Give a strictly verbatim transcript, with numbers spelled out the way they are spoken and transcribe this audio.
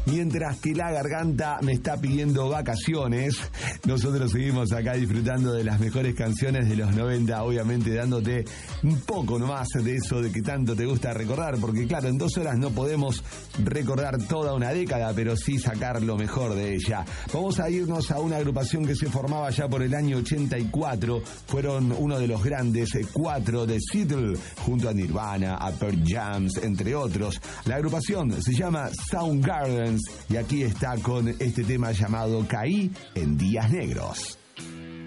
Mientras que la garganta me está pidiendo vacaciones, nosotros seguimos acá disfrutando de las mejores canciones de los noventa, obviamente dándote un poco nomás de eso de que tanto te gusta recordar, porque claro, en dos horas no podemos recordar toda una década, pero sí sacar lo mejor de ella. Vamos a irnos a una agrupación que se formaba ya por el año ochenta y cuatro, fueron uno de los grandes cuatro de Seattle, junto a Nirvana, a Pearl Jam, entre otros. La agrupación se llama Soundgarden y aquí está con este tema llamado Caí en Días Negros.